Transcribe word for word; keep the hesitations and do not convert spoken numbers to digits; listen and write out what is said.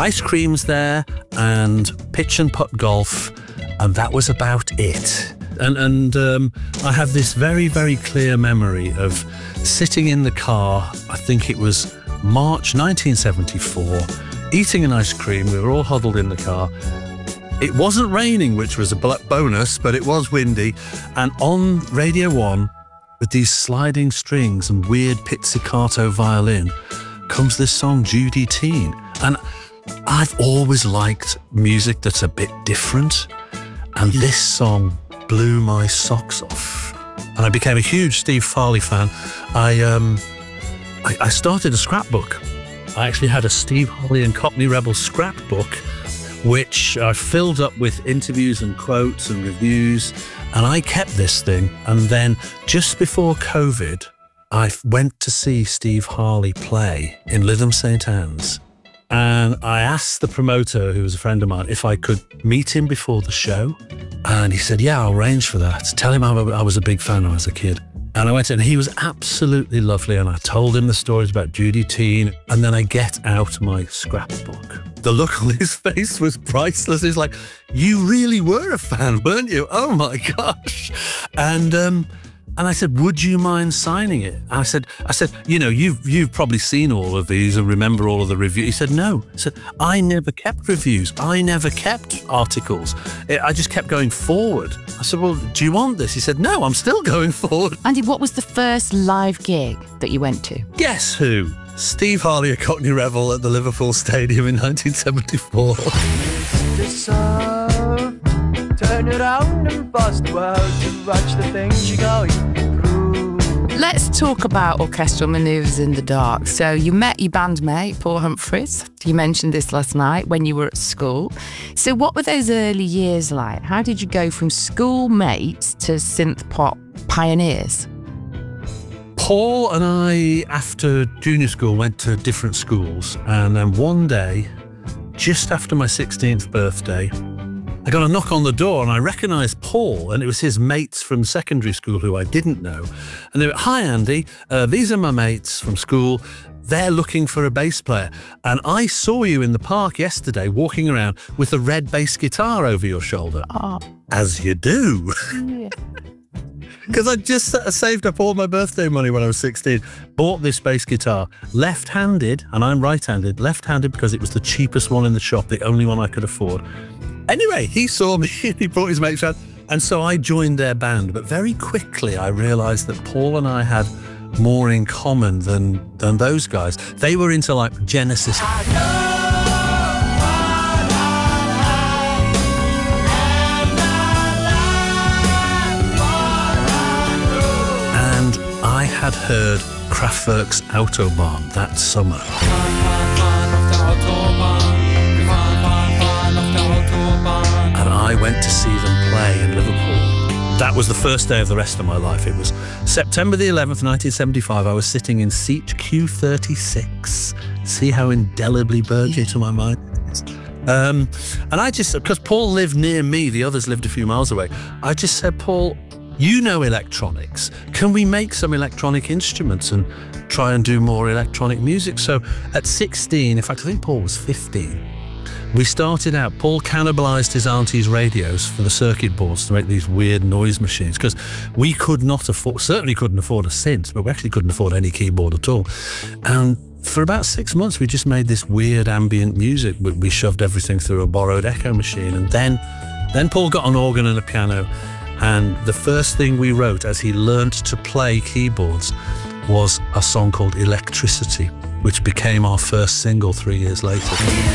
ice creams there and pitch and putt golf, and that was about it. And, and um, I have this very, very clear memory of sitting in the car, I think it was March nineteen seventy-four, eating an ice cream. We were all huddled in the car. It wasn't raining, which was a bonus, but it was windy. And on Radio One, with these sliding strings and weird pizzicato violin, comes this song, Judy Teen. And I've always liked music that's a bit different. And this song blew my socks off. And I became a huge Steve Farley fan. I, um, I, I started a scrapbook. I actually had a Steve Harley and Cockney Rebel scrapbook, which I filled up with interviews and quotes and reviews. And I kept this thing. And then just before COVID, I went to see Steve Harley play in Lytham St Anne's. And I asked the promoter, who was a friend of mine, if I could meet him before the show. And he said, yeah, I'll arrange for that. Tell him I was a big fan when I was a kid. And I went in, and he was absolutely lovely. And I told him the stories about Judy Teen. And then I get out my scrapbook. The look on his face was priceless. He's like, you really were a fan, weren't you? Oh my gosh. And um, and I said, would you mind signing it? And I said, I said, you know, you've you've probably seen all of these and remember all of the reviews. He said, no. He said, I never kept reviews. I never kept articles. I just kept going forward. I said, well, do you want this? He said, no, I'm still going forward. Andy, what was the first live gig that you went to? Guess who? Steve Harley at Cockney Rebel at the Liverpool Stadium in nineteen seventy-four. Mister Sun, turn around and bust the world to watch the things you're going through. Let's talk about orchestral manoeuvres in the dark. So you met your bandmate, Paul Humphreys. You mentioned this last night when you were at school. So what were those early years like? How did you go from schoolmates to synth pop pioneers? Paul and I, after junior school, went to different schools. And then one day, just after my sixteenth birthday, I got a knock on the door and I recognised Paul, and it was his mates from secondary school who I didn't know. And they were, hi Andy, uh, these are my mates from school. They're looking for a bass player. And I saw you in the park yesterday walking around with a red bass guitar over your shoulder. Oh. As you do. Yeah. Because I just saved up all my birthday money when I was sixteen, bought this bass guitar, left-handed, and I'm right-handed, left-handed because it was the cheapest one in the shop, the only one I could afford. Anyway, he saw me, he brought his mates around, and so I joined their band. But very quickly I realised that Paul and I had more in common than, than those guys. They were into like Genesis. I had heard Kraftwerk's Autobahn that summer. And I went to see them play in Liverpool. That was the first day of the rest of my life. It was September the eleventh, nineteen seventy-five. I was sitting in seat Q thirty-six. See how indelibly burned into my mind it is. Um, and I just, because Paul lived near me, the others lived a few miles away, I just said, Paul, you know electronics. Can we make some electronic instruments and try and do more electronic music? So at sixteen, in fact, I think Paul was fifteen, we started out, Paul cannibalized his auntie's radios for the circuit boards to make these weird noise machines, because we could not afford, certainly couldn't afford a synth, but we actually couldn't afford any keyboard at all. And for about six months, we just made this weird ambient music. We shoved everything through a borrowed Echo machine. And then, then Paul got an organ and a piano. And the first thing we wrote as he learnt to play keyboards was a song called Electricity, which became our first single three years later.